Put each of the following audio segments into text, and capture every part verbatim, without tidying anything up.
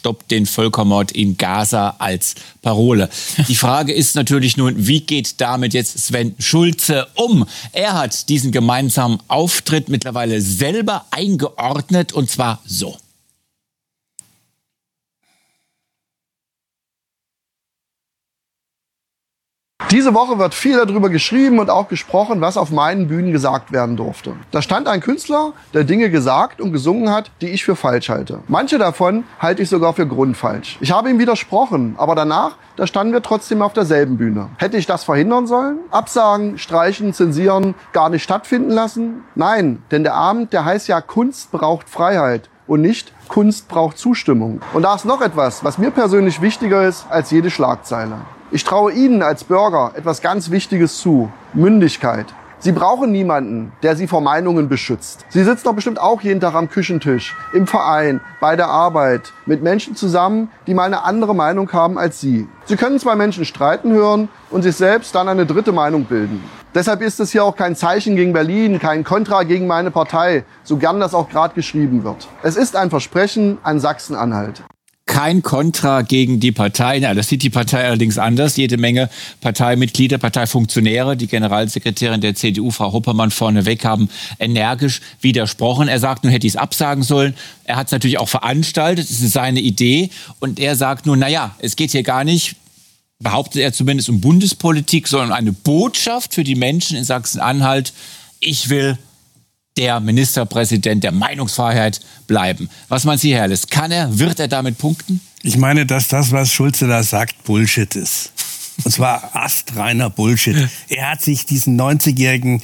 stoppt den Völkermord in Gaza als Parole. Die Frage ist natürlich nun, wie geht damit jetzt Sven Schulze um? Er hat diesen gemeinsamen Auftritt mittlerweile selber eingeordnet, und zwar so. Diese Woche wird viel darüber geschrieben und auch gesprochen, was auf meinen Bühnen gesagt werden durfte. Da stand ein Künstler, der Dinge gesagt und gesungen hat, die ich für falsch halte. Manche davon halte ich sogar für grundfalsch. Ich habe ihm widersprochen, aber danach, da standen wir trotzdem auf derselben Bühne. Hätte ich das verhindern sollen? Absagen, streichen, zensieren, gar nicht stattfinden lassen? Nein, denn der Abend, der heißt ja Kunst braucht Freiheit. Und nicht Kunst braucht Zustimmung. Und da ist noch etwas, was mir persönlich wichtiger ist als jede Schlagzeile. Ich traue Ihnen als Bürger etwas ganz Wichtiges zu: Mündigkeit. Sie brauchen niemanden, der Sie vor Meinungen beschützt. Sie sitzen doch bestimmt auch jeden Tag am Küchentisch, im Verein, bei der Arbeit, mit Menschen zusammen, die mal eine andere Meinung haben als Sie. Sie können zwei Menschen streiten hören und sich selbst dann eine dritte Meinung bilden. Deshalb ist es hier auch kein Zeichen gegen Berlin, kein Kontra gegen meine Partei, so gern das auch gerade geschrieben wird. Es ist ein Versprechen an Sachsen-Anhalt. Kein Kontra gegen die Partei. Na, das sieht die Partei allerdings anders. Jede Menge Parteimitglieder, Parteifunktionäre, die Generalsekretärin der C D U, Frau Hoppermann, vorneweg haben energisch widersprochen. Er sagt, nun hätte ich es absagen sollen. Er hat es natürlich auch veranstaltet. Es ist seine Idee. Und er sagt nun, na ja, es geht hier gar nicht, behauptet er zumindest, um Bundespolitik, sondern eine Botschaft für die Menschen in Sachsen-Anhalt. Ich will der Ministerpräsident der Meinungsfreiheit bleiben. Was meint Sie, Herr Herrles? Kann er, wird er damit punkten? Ich meine, dass das, was Schulze da sagt, Bullshit ist. Und zwar astreiner Bullshit. Er hat sich diesen neunzigjährigen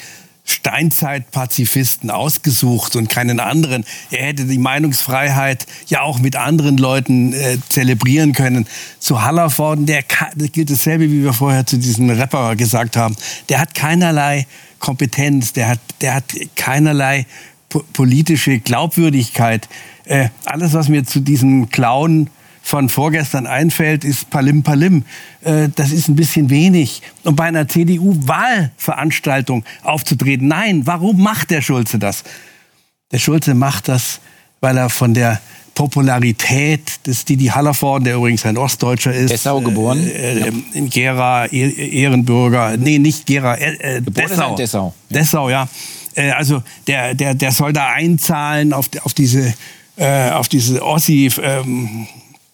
Steinzeit-Pazifisten ausgesucht und keinen anderen. Er hätte die Meinungsfreiheit ja auch mit anderen Leuten äh, zelebrieren können. Zu Hallervorden, der das gilt dasselbe, wie wir vorher zu diesem Rapper gesagt haben. Der hat keinerlei Kompetenz, der hat, der hat keinerlei po- politische Glaubwürdigkeit. Äh, alles, was mir zu diesem Clown von vorgestern einfällt, ist Palim Palim. Äh, das ist ein bisschen wenig. Und bei einer C D U-Wahlveranstaltung aufzutreten, nein, warum macht der Schulze das? Der Schulze macht das, weil er von der Popularität des Didi Hallervorden, der übrigens ein Ostdeutscher ist. Dessau geboren. Äh, äh, in Gera, Ehrenbürger. Nee, nicht Gera, äh, Dessau. Dessau. Dessau, ja. Äh, also der, der, der soll da einzahlen auf, auf diese, äh, auf diese Ossi ähm,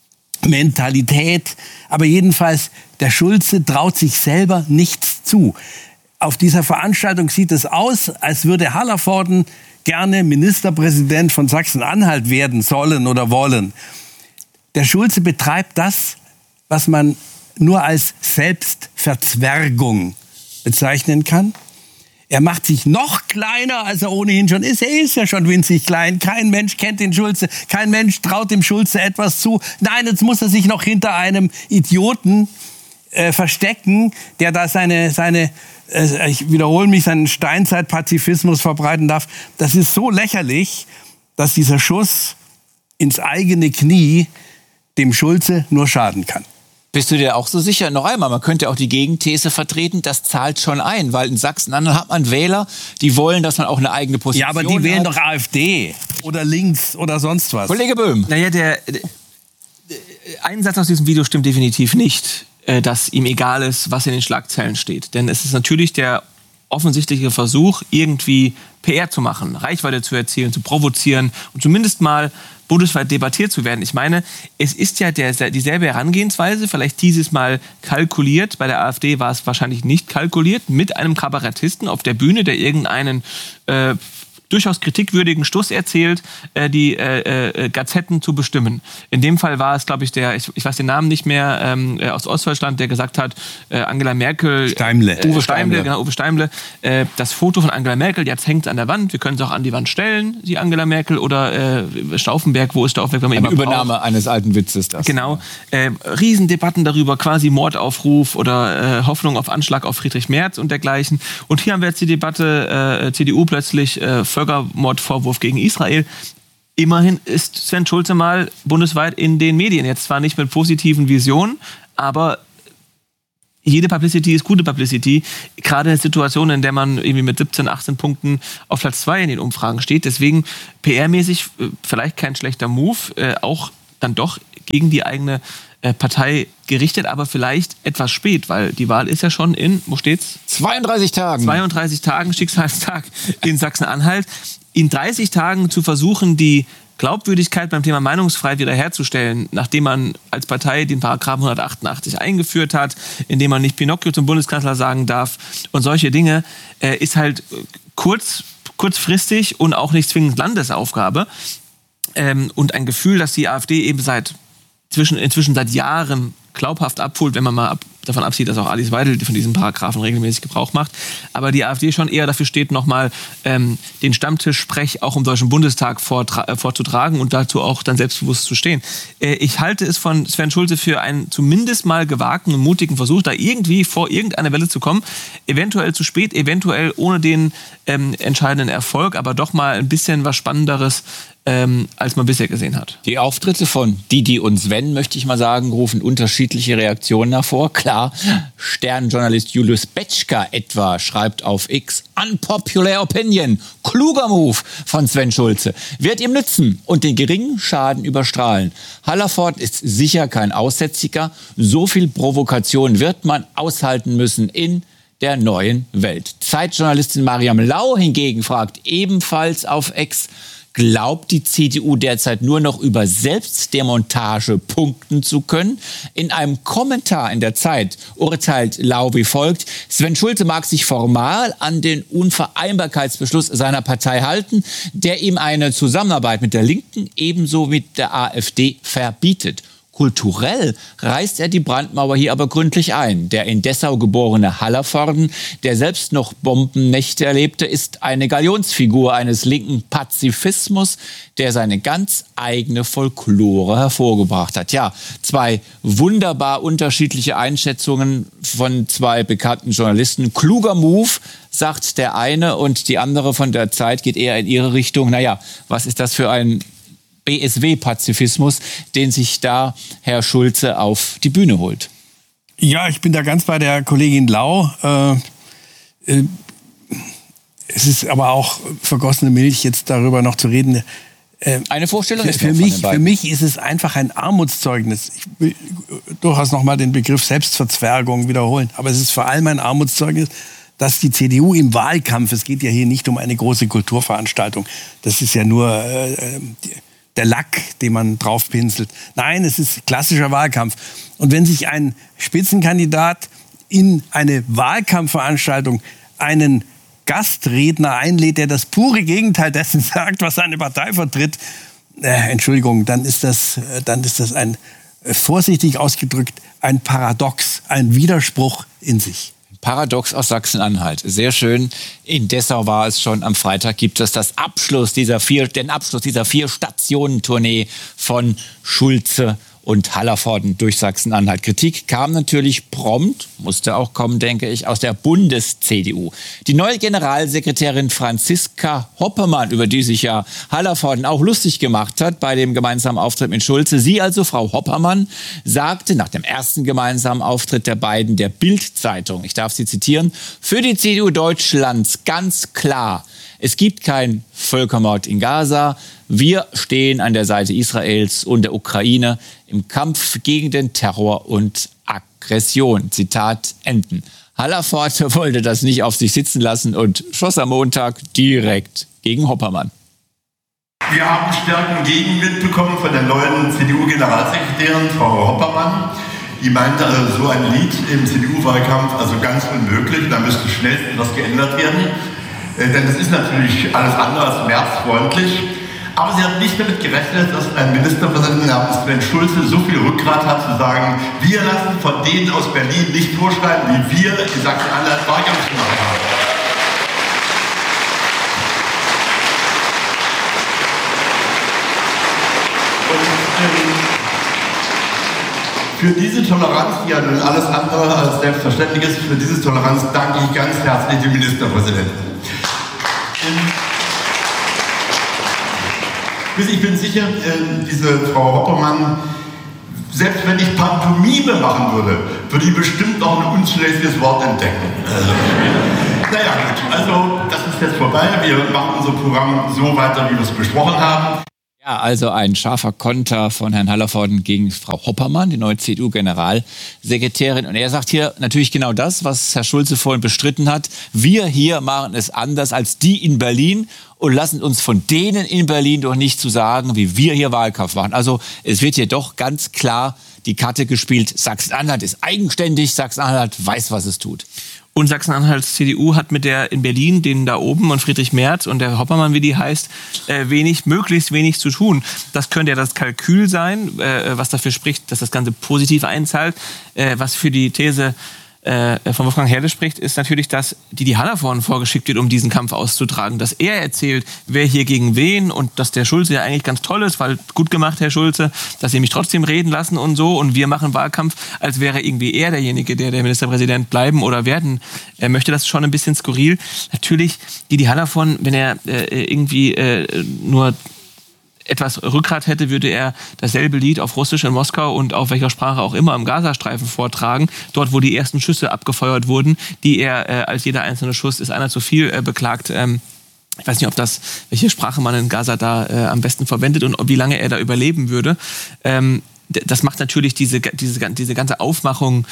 Mentalität. Aber jedenfalls, der Schulze traut sich selber nichts zu. Auf dieser Veranstaltung sieht es aus, als würde Hallervorden gerne Ministerpräsident von Sachsen-Anhalt werden sollen oder wollen. Der Schulze betreibt das, was man nur als Selbstverzwergung bezeichnen kann. Er macht sich noch kleiner, als er ohnehin schon ist. Er ist ja schon winzig klein. Kein Mensch kennt den Schulze. Kein Mensch traut dem Schulze etwas zu. Nein, jetzt muss er sich noch hinter einem Idioten äh, verstecken, der da seine, seine äh, ich wiederhole mich, seinen Steinzeit-Pazifismus verbreiten darf. Das ist so lächerlich, dass dieser Schuss ins eigene Knie dem Schulze nur schaden kann. Bist du dir auch so sicher? Noch einmal, man könnte auch die Gegenthese vertreten, das zahlt schon ein, weil in Sachsen-Anhalt hat man Wähler, die wollen, dass man auch eine eigene Position hat. Ja, aber die wählen doch AfD oder links oder sonst was. Kollege Böhm. Naja, der, der ein Satz aus diesem Video stimmt definitiv nicht, dass ihm egal ist, was in den Schlagzeilen steht. Denn es ist natürlich der offensichtliche Versuch, irgendwie P R zu machen, Reichweite zu erzielen, zu provozieren und zumindest mal bundesweit debattiert zu werden. Ich meine, es ist ja der, dieselbe Herangehensweise, vielleicht dieses Mal kalkuliert. Bei der AfD war es wahrscheinlich nicht kalkuliert, mit einem Kabarettisten auf der Bühne, der irgendeinen äh, durchaus kritikwürdigen Stuss erzählt, äh, die äh, äh, Gazetten zu bestimmen. In dem Fall war es, glaube ich, der, ich, ich weiß den Namen nicht mehr, ähm, aus Ostdeutschland, der gesagt hat, äh, Angela Merkel... Steimle. Äh, Uwe Steimle, genau, Uwe Steimle. Äh, das Foto von Angela Merkel, jetzt hängt es an der Wand, wir können es auch an die Wand stellen, die Angela Merkel, oder äh, Stauffenberg, wo ist Stauffenberg? Wenn man Eine immer Übernahme braucht. eines alten Witzes. Das. Genau. Äh, Riesendebatten darüber, quasi Mordaufruf oder äh, Hoffnung auf Anschlag auf Friedrich Merz und dergleichen. Und hier haben wir jetzt die Debatte, äh, C D U plötzlich, äh, Völkermordvorwurf gegen Israel. Immerhin ist Sven Schulze mal bundesweit in den Medien. Jetzt zwar nicht mit positiven Visionen, aber jede Publicity ist gute Publicity. Gerade in Situationen, in der man irgendwie mit siebzehn, achtzehn Punkten auf Platz zwei in den Umfragen steht. Deswegen P R-mäßig vielleicht kein schlechter Move. Äh, auch dann doch gegen die eigene äh, Partei gerichtet, aber vielleicht etwas spät, weil die Wahl ist ja schon in, wo steht's? zweiunddreißig Tagen. zweiunddreißig Tagen, Schicksalstag in Sachsen-Anhalt. In dreißig Tagen zu versuchen, die Glaubwürdigkeit beim Thema Meinungsfreiheit wiederherzustellen, nachdem man als Partei den Paragraphen hundertachtundachtzig eingeführt hat, indem man nicht Pinocchio zum Bundeskanzler sagen darf und solche Dinge, äh, ist halt kurz, kurzfristig und auch nicht zwingend Landesaufgabe. Ähm, und ein Gefühl, dass die AfD eben seit zwischen, inzwischen seit Jahren glaubhaft abholt, wenn man mal ab, davon absieht, dass auch Alice Weidel von diesen Paragraphen regelmäßig Gebrauch macht. Aber die AfD schon eher dafür steht, nochmal ähm, den Stammtisch-Sprech auch im Deutschen Bundestag vortra- äh, vorzutragen und dazu auch dann selbstbewusst zu stehen. Äh, ich halte es von Sven Schulze für einen zumindest mal gewagten und mutigen Versuch, da irgendwie vor irgendeiner Welle zu kommen. Eventuell zu spät, eventuell ohne den ähm, entscheidenden Erfolg, aber doch mal ein bisschen was Spannenderes, Ähm, als man bisher gesehen hat. Die Auftritte von Didi und Sven, möchte ich mal sagen, rufen unterschiedliche Reaktionen hervor. Klar, Sternjournalist Julius Betschka etwa schreibt auf X, unpopular opinion, kluger Move von Sven Schulze, wird ihm nützen und den geringen Schaden überstrahlen. Hallervorden ist sicher kein Aussätziger, so viel Provokation wird man aushalten müssen in der neuen Welt. Zeitjournalistin Mariam Lau hingegen fragt ebenfalls auf X, glaubt die C D U derzeit nur noch über Selbstdemontage punkten zu können? In einem Kommentar in der Zeit urteilt Lau wie folgt: Sven Schulze mag sich formal an den Unvereinbarkeitsbeschluss seiner Partei halten, der ihm eine Zusammenarbeit mit der Linken ebenso mit der AfD verbietet. Kulturell reißt er die Brandmauer hier aber gründlich ein. Der in Dessau geborene Hallervorden, der selbst noch Bombennächte erlebte, ist eine Galionsfigur eines linken Pazifismus, der seine ganz eigene Folklore hervorgebracht hat. Ja, zwei wunderbar unterschiedliche Einschätzungen von zwei bekannten Journalisten. Kluger Move, sagt der eine, und die andere von der Zeit geht eher in ihre Richtung. Naja, was ist das für ein B S W-Pazifismus, den sich da Herr Schulze auf die Bühne holt? Ja, ich bin da ganz bei der Kollegin Lau. Äh, äh, es ist aber auch vergossene Milch, jetzt darüber noch zu reden. Äh, Eine Vorstellung für, ist für noch mich, von den beiden. Für mich ist es einfach ein Armutszeugnis. Ich will durchaus noch mal den Begriff Selbstverzwergung wiederholen. Aber es ist vor allem ein Armutszeugnis, dass die C D U im Wahlkampf, es geht ja hier nicht um eine große Kulturveranstaltung, das ist ja nur äh, die, der Lack, den man draufpinselt. Nein, es ist klassischer Wahlkampf. Und wenn sich ein Spitzenkandidat in eine Wahlkampfveranstaltung einen Gastredner einlädt, der das pure Gegenteil dessen sagt, was seine Partei vertritt, äh, Entschuldigung, dann ist das, äh, dann ist das ein, äh, vorsichtig ausgedrückt, ein Paradox, ein Widerspruch in sich. Paradox aus Sachsen-Anhalt. Sehr schön. In Dessau war es schon. Am Freitag gibt es das Abschluss dieser vier, den Abschluss dieser vier Stationen-Tournee von Schulze und Hallervorden durch Sachsen-Anhalt. Kritik kam natürlich prompt, musste auch kommen, denke ich, aus der Bundes-C D U. Die neue Generalsekretärin Franziska Hoppemann, über die sich ja Hallervorden auch lustig gemacht hat bei dem gemeinsamen Auftritt mit Schulze. Sie also, Frau Hoppemann, sagte nach dem ersten gemeinsamen Auftritt der beiden der Bild-Zeitung, ich darf sie zitieren, für die C D U Deutschlands ganz klar: Es gibt keinen Völkermord in Gaza. Wir stehen an der Seite Israels und der Ukraine im Kampf gegen den Terror und Aggression. Zitat enden. Hallervorden wollte das nicht auf sich sitzen lassen und schoss am Montag direkt gegen Hoppermann. Wir haben stärken Gegenwind bekommen von der neuen C D U-Generalsekretärin Frau Hoppermann. Die meinte, also so ein Lied im C D U-Wahlkampf, also ganz unmöglich, da müsste schnellstens was geändert werden. Äh, denn es ist natürlich alles andere als märzfreundlich. Aber sie hat nicht damit gerechnet, dass ein Ministerpräsident namens Sven Schulze so viel Rückgrat hat, zu sagen, wir lassen von denen aus Berlin nicht vorschreiben, wie wir in Sachsen-Anhalt Wahlkampf gemacht haben. Und, ähm, für diese Toleranz, die ja nun alles andere als selbstverständlich ist, für diese Toleranz danke ich ganz herzlich dem Ministerpräsidenten. Ähm, Ich bin sicher, diese Frau Hoppermann, selbst wenn ich Pantomime machen würde, würde ich bestimmt auch ein unzulässiges Wort entdecken. Also, naja gut, also das ist jetzt vorbei. Wir machen unser Programm so weiter, wie wir es besprochen haben. Ja, also ein scharfer Konter von Herrn Hallervorden gegen Frau Hoppermann, die neue C D U-Generalsekretärin. Und er sagt hier natürlich genau das, was Herr Schulze vorhin bestritten hat. Wir hier machen es anders als die in Berlin und lassen uns von denen in Berlin doch nicht zu sagen, wie wir hier Wahlkampf machen. Also es wird hier doch ganz klar die Karte gespielt. Sachsen-Anhalt ist eigenständig, Sachsen-Anhalt weiß, was es tut. Und Sachsen-Anhalts C D U hat mit der in Berlin, denen da oben und Friedrich Merz und der Hoppermann, wie die heißt, äh, wenig, möglichst wenig zu tun. Das könnte ja das Kalkül sein, äh, was dafür spricht, dass das Ganze positiv einzahlt. Äh, was für die These äh, von Wolfgang Herrle spricht, ist natürlich, dass die die Hallervorden vorgeschickt wird, um diesen Kampf auszutragen. Dass er erzählt, wer hier gegen wen und dass der Schulze ja eigentlich ganz toll ist, weil gut gemacht, Herr Schulze, dass Sie mich trotzdem reden lassen und so und wir machen Wahlkampf, als wäre irgendwie er derjenige, der der Ministerpräsident bleiben oder werden er möchte. Das schon ein bisschen skurril. Natürlich, die die Hallervorden, wenn er äh, irgendwie äh, nur etwas Rückgrat hätte, würde er dasselbe Lied auf Russisch in Moskau und auf welcher Sprache auch immer im Gazastreifen vortragen. Dort, wo die ersten Schüsse abgefeuert wurden, die er äh, als jeder einzelne Schuss ist einer zu viel äh, beklagt. Ähm, ich weiß nicht, ob das, welche Sprache man in Gaza da äh, am besten verwendet und wie lange er da überleben würde. Ähm, das macht natürlich diese, diese, diese ganze Aufmachung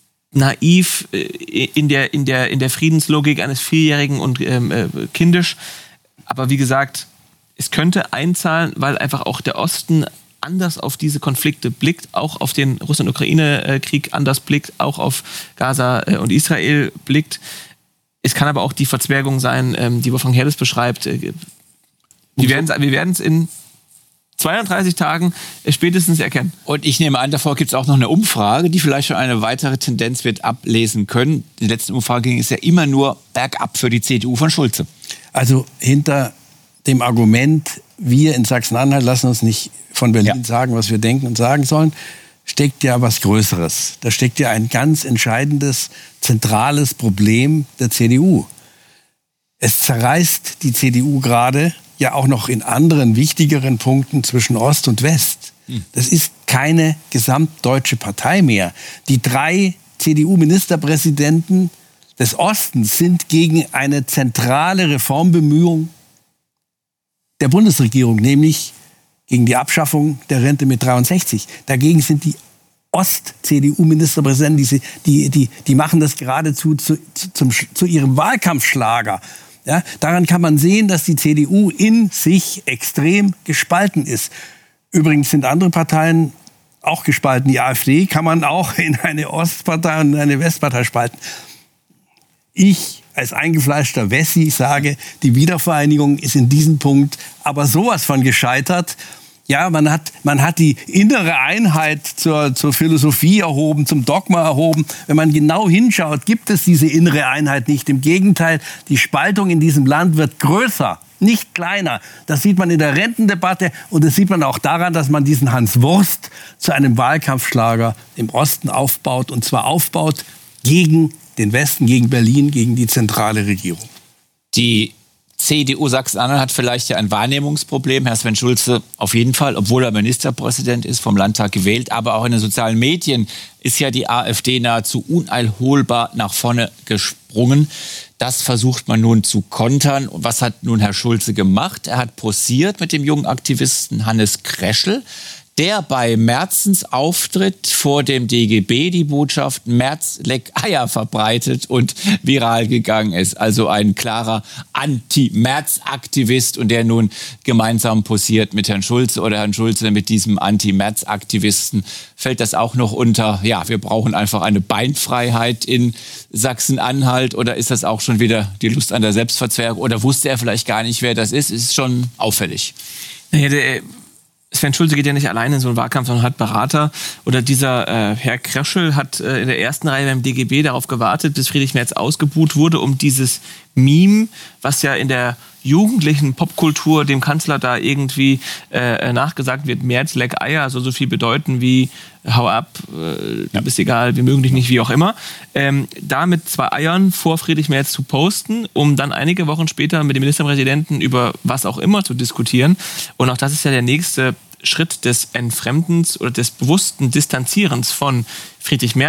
naiv äh, in der, in der, in der Friedenslogik eines Vierjährigen und ähm, äh, kindisch. Aber wie gesagt, es könnte einzahlen, weil einfach auch der Osten anders auf diese Konflikte blickt, auch auf den Russland-Ukraine-Krieg anders blickt, auch auf Gaza und Israel blickt. Es kann aber auch die Verzwergung sein, die Wolfgang Herrles beschreibt. Wir werden es wir werden's in zweiunddreißig Tagen spätestens erkennen. Und ich nehme an, davor gibt es auch noch eine Umfrage, die vielleicht schon eine weitere Tendenz wird ablesen können. Die letzte Umfrage ging es ja immer nur bergab für die C D U von Schulze. Also hinter dem Argument, wir in Sachsen-Anhalt lassen uns nicht von Berlin ja. sagen, was wir denken und sagen sollen, steckt ja was Größeres. Da steckt ja ein ganz entscheidendes, zentrales Problem der C D U. Es zerreißt die C D U gerade ja auch noch in anderen wichtigeren Punkten zwischen Ost und West. Hm. Das ist keine gesamtdeutsche Partei mehr. Die drei C D U-Ministerpräsidenten des Ostens sind gegen eine zentrale Reformbemühung der Bundesregierung, nämlich gegen die Abschaffung der Rente mit dreiundsechzig. Dagegen sind die Ost-C D U-Ministerpräsidenten, die, die, die, die machen das geradezu zu, zu, zum, zu ihrem Wahlkampfschlager. Ja, daran kann man sehen, dass die C D U in sich extrem gespalten ist. Übrigens sind andere Parteien auch gespalten. Die AfD kann man auch in eine Ostpartei und eine Westpartei spalten. Ich als eingefleischter Wessi sage, die Wiedervereinigung ist in diesem Punkt aber sowas von gescheitert. Ja, man hat, man hat die innere Einheit zur, zur Philosophie erhoben, zum Dogma erhoben. Wenn man genau hinschaut, gibt es diese innere Einheit nicht. Im Gegenteil, die Spaltung in diesem Land wird größer, nicht kleiner. Das sieht man in der Rentendebatte und das sieht man auch daran, dass man diesen Hans Wurst zu einem Wahlkampfschlager im Osten aufbaut. Und zwar aufbaut gegen den Westen, gegen Berlin, gegen die zentrale Regierung. Die C D U Sachsen-Anhalt hat vielleicht ja ein Wahrnehmungsproblem. Herr Sven Schulze auf jeden Fall, obwohl er Ministerpräsident ist, vom Landtag gewählt. Aber auch in den sozialen Medien ist ja die AfD nahezu uneilholbar nach vorne gesprungen. Das versucht man nun zu kontern. Und was hat nun Herr Schulze gemacht? Er hat posiert mit dem jungen Aktivisten Hannes Kreschel, der bei Merzens Auftritt vor dem D G B die Botschaft Merz leck Eier verbreitet und viral gegangen ist. Also ein klarer Anti-Merz-Aktivist und der nun gemeinsam posiert mit Herrn Schulze oder Herrn Schulze mit diesem Anti-Merz-Aktivisten. Fällt das auch noch unter, ja, wir brauchen einfach eine Beinfreiheit in Sachsen-Anhalt oder ist das auch schon wieder die Lust an der Selbstverzwergung oder wusste er vielleicht gar nicht, wer das ist? Ist schon auffällig. Ja, der Sven Schulze geht ja nicht allein in so einen Wahlkampf, sondern hat Berater. Oder dieser äh, Herr Kreschel hat äh, in der ersten Reihe beim D G B darauf gewartet, bis Friedrich Merz ausgebuht wurde, um dieses Meme, was ja in der jugendlichen Popkultur dem Kanzler da irgendwie äh, nachgesagt wird, Merz leck Eier, soll so viel bedeuten wie hau ab, äh, du bist egal, wir mögen dich nicht, wie auch immer. Ähm, da mit zwei Eiern vor Friedrich Merz zu posten, um dann einige Wochen später mit dem Ministerpräsidenten über was auch immer zu diskutieren. Und auch das ist ja der nächste Schritt des Entfremdens oder des bewussten Distanzierens von Friedrich Merz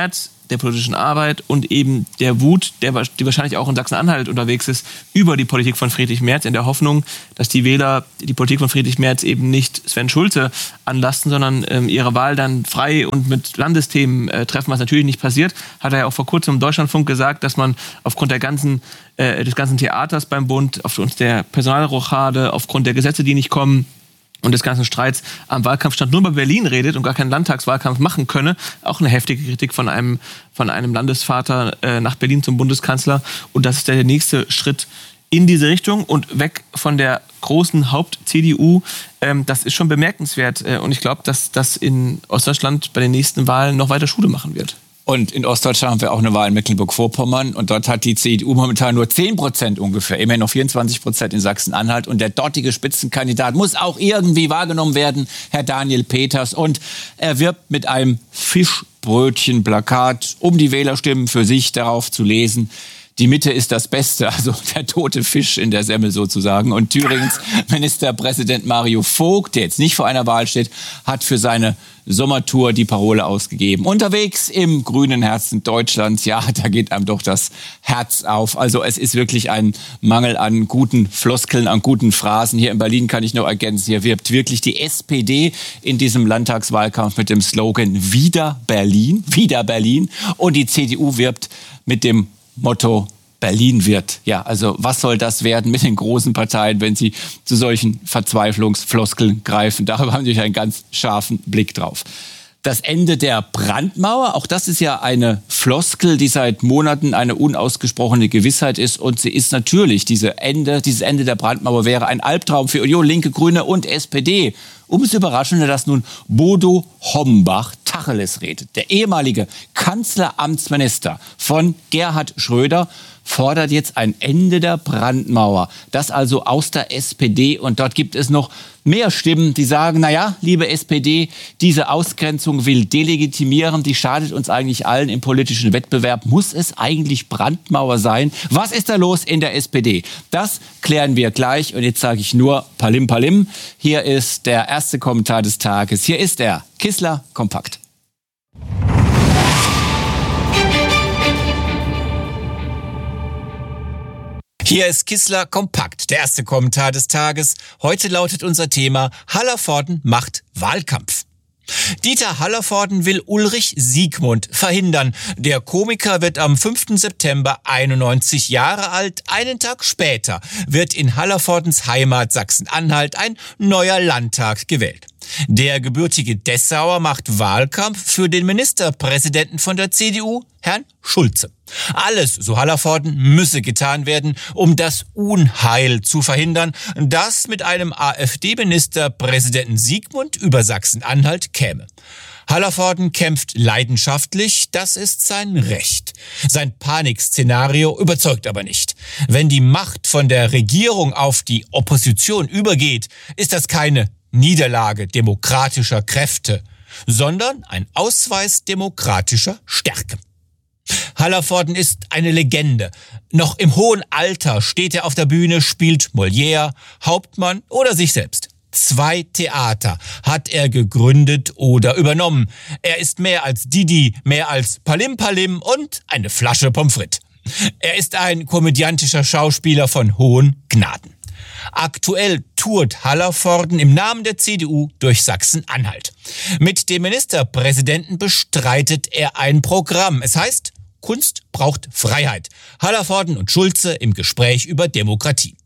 der politischen Arbeit und eben der Wut, der, die wahrscheinlich auch in Sachsen-Anhalt unterwegs ist, über die Politik von Friedrich Merz, in der Hoffnung, dass die Wähler die Politik von Friedrich Merz eben nicht Sven Schulze anlasten, sondern ähm, ihre Wahl dann frei und mit Landesthemen äh, treffen, was natürlich nicht passiert. Hat er ja auch vor kurzem im Deutschlandfunk gesagt, dass man aufgrund der ganzen, äh, des ganzen Theaters beim Bund, aufgrund der Personalrochade, aufgrund der Gesetze, die nicht kommen, und des ganzen Streits am Wahlkampfstand nur über Berlin redet und gar keinen Landtagswahlkampf machen könne. Auch eine heftige Kritik von einem, von einem Landesvater äh, nach Berlin zum Bundeskanzler. Und das ist der nächste Schritt in diese Richtung und weg von der großen Haupt-C D U. Ähm, das ist schon bemerkenswert. Äh, und ich glaube, dass das in Ostdeutschland bei den nächsten Wahlen noch weiter Schule machen wird. Und in Ostdeutschland haben wir auch eine Wahl in Mecklenburg-Vorpommern. Und dort hat die C D U momentan nur zehn Prozent ungefähr. Immerhin noch vierundzwanzig Prozent in Sachsen-Anhalt. Und der dortige Spitzenkandidat muss auch irgendwie wahrgenommen werden, Herr Daniel Peters. Und er wirbt mit einem Fischbrötchen-Plakat, um die Wählerstimmen für sich darauf zu lesen: Die Mitte ist das Beste, also der tote Fisch in der Semmel sozusagen. Und Thüringens Ministerpräsident Mario Vogt, der jetzt nicht vor einer Wahl steht, hat für seine Sommertour die Parole ausgegeben. Unterwegs im grünen Herzen Deutschlands, ja, da geht einem doch das Herz auf. Also es ist wirklich ein Mangel an guten Floskeln, an guten Phrasen. Hier in Berlin kann ich nur ergänzen, hier wirbt wirklich die S P D in diesem Landtagswahlkampf mit dem Slogan Wieder Berlin, wieder Berlin. Und die C D U wirbt mit dem Motto Berlin wird. Ja, also was soll das werden mit den großen Parteien, wenn sie zu solchen Verzweiflungsfloskeln greifen? Darüber haben sie einen ganz scharfen Blick drauf. Das Ende der Brandmauer, auch das ist ja eine Floskel, die seit Monaten eine unausgesprochene Gewissheit ist. Und sie ist natürlich, diese Ende, dieses Ende der Brandmauer wäre ein Albtraum für Union, Linke, Grüne und S P D. Umso überraschender, dass nun Bodo Hombach Tacheles redet. Der ehemalige Kanzleramtsminister von Gerhard Schröder fordert jetzt ein Ende der Brandmauer. Das also aus der S P D. Und dort gibt es noch mehr Stimmen, die sagen, naja, liebe S P D, diese Ausgrenzung will delegitimieren, die schadet uns eigentlich allen im politischen Wettbewerb. Muss es eigentlich Brandmauer sein? Was ist da los in der S P D? Das klären wir gleich. Und jetzt sage ich nur Palim Palim. Hier ist der erste Kommentar des Tages. Hier ist er, Kissler Kompakt. Hier ist Kissler Kompakt, der erste Kommentar des Tages. Heute lautet unser Thema: Hallervorden macht Wahlkampf. Dieter Hallervorden will Ulrich Siegmund verhindern. Der Komiker wird am fünften September einundneunzig Jahre alt. Einen Tag später wird in Hallervordens Heimat Sachsen-Anhalt ein neuer Landtag gewählt. Der gebürtige Dessauer macht Wahlkampf für den Ministerpräsidenten von der C D U, Herrn Schulze. Alles, so Hallervorden, müsse getan werden, um das Unheil zu verhindern, das mit einem AfD-Ministerpräsidenten Siegmund über Sachsen-Anhalt käme. Hallervorden kämpft leidenschaftlich, das ist sein Recht. Sein Panikszenario überzeugt aber nicht. Wenn die Macht von der Regierung auf die Opposition übergeht, ist das keine Niederlage demokratischer Kräfte, sondern ein Ausweis demokratischer Stärke. Hallervorden ist eine Legende. Noch im hohen Alter steht er auf der Bühne, spielt Molière, Hauptmann oder sich selbst. Zwei Theater hat er gegründet oder übernommen. Er ist mehr als Didi, mehr als Palim Palim und eine Flasche Pommes frites. Er ist ein komödiantischer Schauspieler von hohen Gnaden. Aktuell tourt Hallervorden im Namen der C D U durch Sachsen-Anhalt. Mit dem Ministerpräsidenten bestreitet er ein Programm. Es heißt, Kunst braucht Freiheit. Hallervorden und Schulze im Gespräch über Demokratie.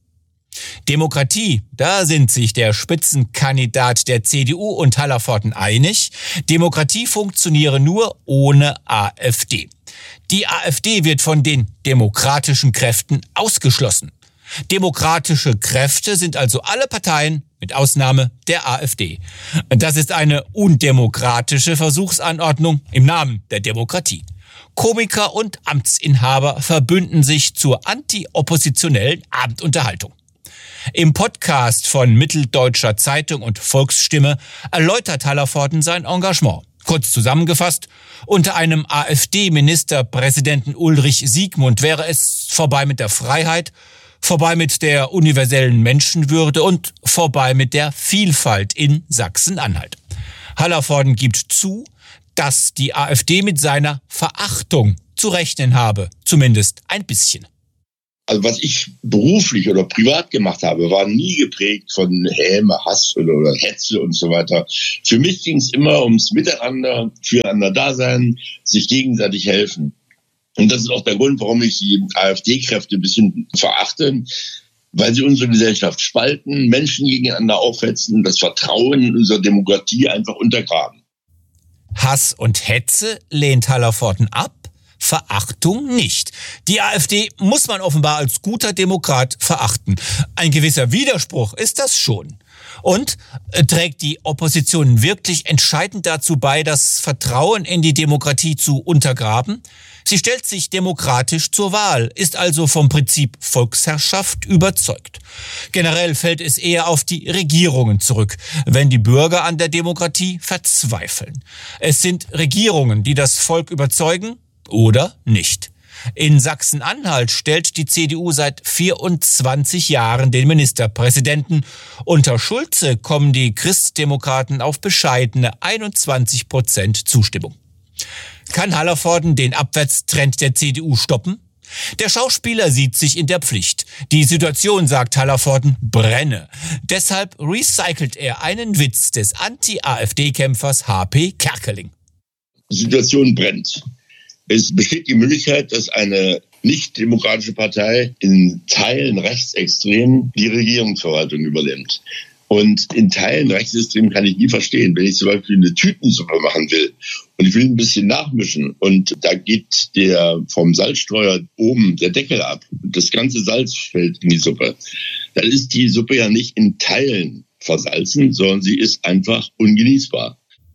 Demokratie, da sind sich der Spitzenkandidat der C D U und Hallervorden einig. Demokratie funktioniere nur ohne AfD. Die AfD wird von den demokratischen Kräften ausgeschlossen. Demokratische Kräfte sind also alle Parteien mit Ausnahme der AfD. Das ist eine undemokratische Versuchsanordnung im Namen der Demokratie. Komiker und Amtsinhaber verbünden sich zur anti-oppositionellen Abendunterhaltung. Im Podcast von Mitteldeutscher Zeitung und Volksstimme erläutert Hallervorden sein Engagement. Kurz zusammengefasst, unter einem AfD-Ministerpräsidenten Ulrich Siegmund wäre es vorbei mit der Freiheit, vorbei mit der universellen Menschenwürde und vorbei mit der Vielfalt in Sachsen-Anhalt. Hallervorden gibt zu, dass die AfD mit seiner Verachtung zu rechnen habe, zumindest ein bisschen. Also was ich beruflich oder privat gemacht habe, war nie geprägt von Häme, Hass oder, oder Hetze und so weiter. Für mich ging es immer ums Miteinander, füreinander Dasein, sich gegenseitig helfen. Und das ist auch der Grund, warum ich die AfD-Kräfte ein bisschen verachte, weil sie unsere Gesellschaft spalten, Menschen gegeneinander aufhetzen, das Vertrauen in unsere Demokratie einfach untergraben. Hass und Hetze lehnt Hallervorden ab, Verachtung nicht. Die AfD muss man offenbar als guter Demokrat verachten. Ein gewisser Widerspruch ist das schon. Und äh, trägt die Opposition wirklich entscheidend dazu bei, das Vertrauen in die Demokratie zu untergraben? Sie stellt sich demokratisch zur Wahl, ist also vom Prinzip Volksherrschaft überzeugt. Generell fällt es eher auf die Regierungen zurück, wenn die Bürger an der Demokratie verzweifeln. Es sind Regierungen, die das Volk überzeugen oder nicht. In Sachsen-Anhalt stellt die C D U seit vierundzwanzig Jahren den Ministerpräsidenten. Unter Schulze kommen die Christdemokraten auf bescheidene einundzwanzig Prozent Zustimmung. Kann Hallervorden den Abwärtstrend der C D U stoppen? Der Schauspieler sieht sich in der Pflicht. Die Situation, sagt Hallervorden, brenne. Deshalb recycelt er einen Witz des Anti-AfD-Kämpfers H P Kerkeling. Die Situation brennt. Es besteht die Möglichkeit, dass eine nicht-demokratische Partei in Teilen rechtsextrem die Regierungsverwaltung übernimmt. Und in Teilen rechtsextrem kann ich nie verstehen. Wenn ich zum Beispiel eine Tütensuppe machen will und ich will ein bisschen nachmischen und da geht der vom Salzstreuer oben der Deckel ab, das ganze Salz fällt in die Suppe, dann ist die Suppe ja nicht in Teilen versalzen, sondern sie ist einfach ungenießbar.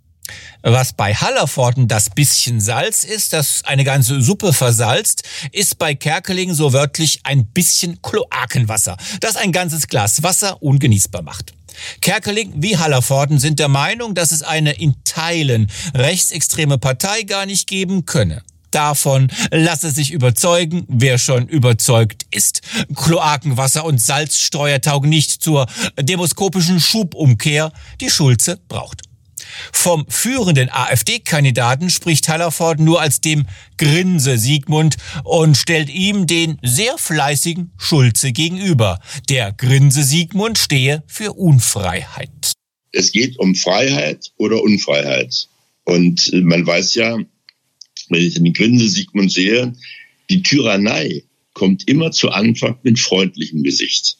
Was bei Hallervorden das bisschen Salz ist, das eine ganze Suppe versalzt, ist bei Kerkeling so wörtlich ein bisschen Kloakenwasser, das ein ganzes Glas Wasser ungenießbar macht. Kerkeling wie Hallervorden sind der Meinung, dass es eine in Teilen rechtsextreme Partei gar nicht geben könne. Davon lasse sich überzeugen, wer schon überzeugt ist. Kloakenwasser und Salzstreuer taugen nicht zur demoskopischen Schubumkehr, die Schulze braucht. Vom führenden AfD-Kandidaten spricht Hallervorden nur als dem Grinse-Sigmund und stellt ihm den sehr fleißigen Schulze gegenüber. Der Grinse-Sigmund stehe für Unfreiheit. Es geht um Freiheit oder Unfreiheit. Und man weiß ja, wenn ich den Grinse-Sigmund sehe, die Tyrannei kommt immer zu Anfang mit freundlichem Gesicht.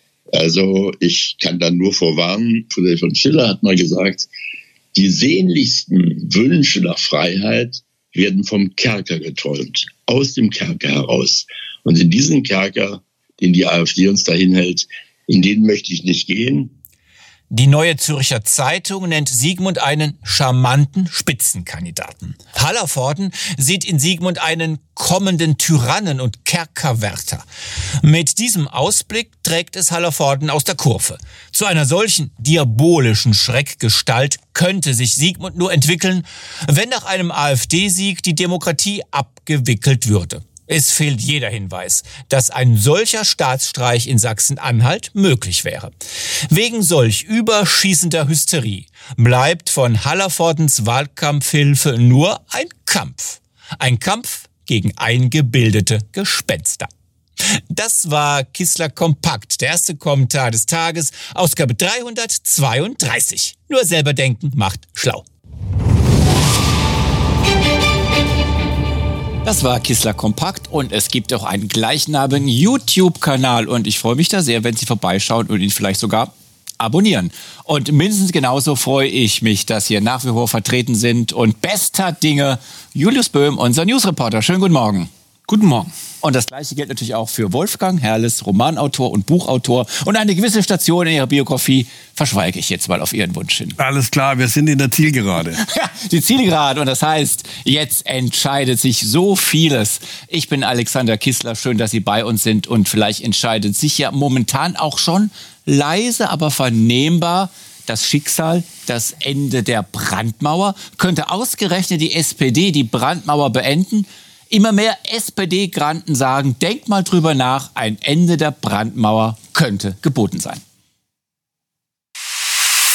Also ich kann da nur vorwarnen, Friedrich von Schiller hat mal gesagt, die sehnlichsten Wünsche nach Freiheit werden vom Kerker geträumt, aus dem Kerker heraus. Und in diesen Kerker, den die AfD uns dahin hält, in den möchte ich nicht gehen. Die Neue Zürcher Zeitung nennt Sigmund einen charmanten Spitzenkandidaten. Hallervorden sieht in Sigmund einen kommenden Tyrannen und Kerkerwärter. Mit diesem Ausblick trägt es Hallervorden aus der Kurve. Zu einer solchen diabolischen Schreckgestalt könnte sich Sigmund nur entwickeln, wenn nach einem AfD-Sieg die Demokratie abgewickelt würde. Es fehlt jeder Hinweis, dass ein solcher Staatsstreich in Sachsen-Anhalt möglich wäre. Wegen solch überschießender Hysterie bleibt von Hallervordens Wahlkampfhilfe nur ein Kampf. Ein Kampf gegen eingebildete Gespenster. Das war Kissler Kompakt, der erste Kommentar des Tages, Ausgabe dreihundertzweiunddreißig. Nur selber denken macht schlau. Das war Kissler Kompakt und es gibt auch einen gleichnamigen YouTube-Kanal und ich freue mich da sehr, wenn Sie vorbeischauen und ihn vielleicht sogar abonnieren. Und mindestens genauso freue ich mich, dass hier nach wie vor vertreten sind und bester Dinge Julius Böhm, unser Newsreporter. Schönen guten Morgen. Guten Morgen. Und das Gleiche gilt natürlich auch für Wolfgang Herrles, Romanautor und Buchautor. Und eine gewisse Station in Ihrer Biografie verschweige ich jetzt mal auf Ihren Wunsch hin. Alles klar, wir sind in der Zielgerade. Ja, die Zielgerade. Und das heißt, jetzt entscheidet sich so vieles. Ich bin Alexander Kissler. Schön, dass Sie bei uns sind. Und vielleicht entscheidet sich ja momentan auch schon leise, aber vernehmbar das Schicksal, das Ende der Brandmauer. Könnte ausgerechnet die S P D die Brandmauer beenden? Immer mehr S P D-Granten sagen, denkt mal drüber nach, ein Ende der Brandmauer könnte geboten sein.